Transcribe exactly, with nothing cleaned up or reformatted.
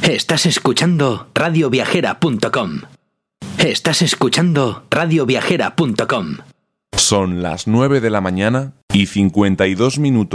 Estás escuchando radio viajera punto com. Estás escuchando radio viajera punto com. Son las nueve de la mañana y cincuenta y dos minutos.